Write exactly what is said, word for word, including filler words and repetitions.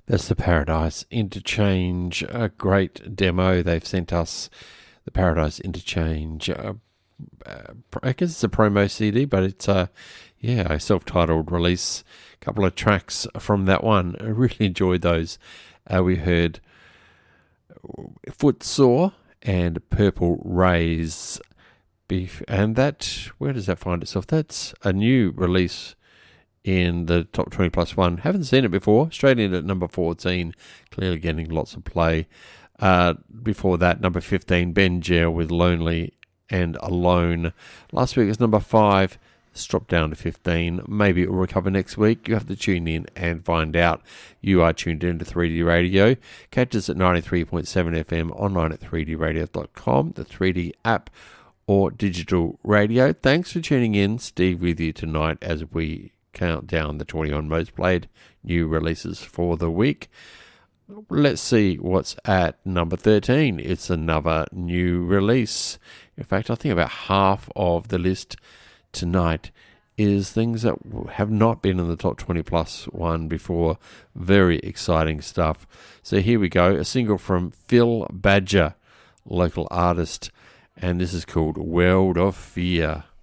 That's the Paradise Interchange, a great demo they've sent us. The Paradise Interchange, uh, uh, I guess it's a promo C D, but it's a, yeah, a self-titled release. A couple of tracks from that one. I really enjoyed those. Uh, we heard Footsore and Purple Rays. Beef, and that, where does that find itself? That's a new release in the Top twenty Plus One. Haven't seen it before. Straight in at number fourteen, clearly getting lots of play. Uh, before that, number fifteen, Ben Gell with Lonely and Alone. Last week was number five. It's dropped down to fifteen. Maybe it will recover next week. You have to tune in and find out. You are tuned in to three D Radio. Catch us at ninety-three point seven F M, online at three D radio dot com, the three D app, or digital radio. Thanks for tuning in. Steve with you tonight as we count down the twenty-one most played new releases for the week. Let's see what's at number thirteen. It's another new release. In fact, I think about half of the list tonight is things that have not been in the Top twenty Plus One before. Very exciting stuff. So here we go. A single from Phil Badger, local artist. And this is called World of Fear.